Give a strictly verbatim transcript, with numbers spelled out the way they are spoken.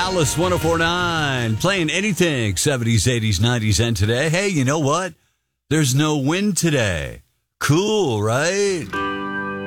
Alice one oh four point nine, playing anything seventies, eighties, nineties, and today. Hey, you know what? There's no wind today. Cool, right?